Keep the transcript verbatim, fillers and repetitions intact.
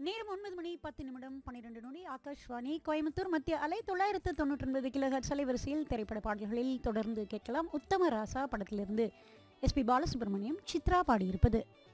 நேரம் ஒன்பது மணி பத்து நிமிடம் பன்னிரண்டு நொடி. ஆகாஷ்வாணி கோயம்புத்தூர் மத்திய அலை தொள்ளாயிரத்து தொண்ணூற்றி ஒன்பது கிலோஹெர்ட்ஸ் அலைவரிசையில் திரைப்பட பாடல்களில் தொடர்ந்து கேட்கலாம். உத்தம ராசா படத்திலிருந்து எஸ்பி பாலசுப்ரமணியம் சித்ரா பாடியிருப்பது.